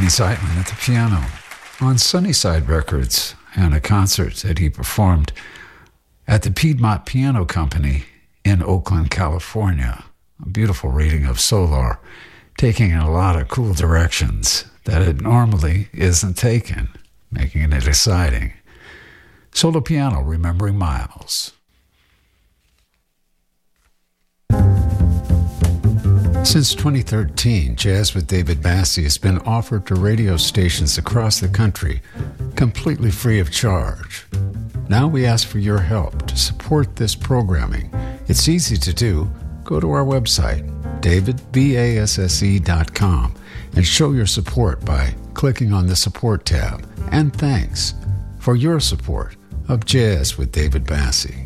Danny Zeitman at the piano on Sunnyside Records and a concert that he performed at the Piedmont Piano Company in Oakland, California. A beautiful reading of Solar, taking in a lot of cool directions that it normally isn't taken, making it exciting. Solo piano, remembering Miles. Since 2013, Jazz with David Bassie has been offered to radio stations across the country, completely free of charge. Now we ask for your help to support this programming. It's easy to do. Go to our website, davidbasse.com, and show your support by clicking on the Support tab. And thanks for your support of Jazz with David Bassie.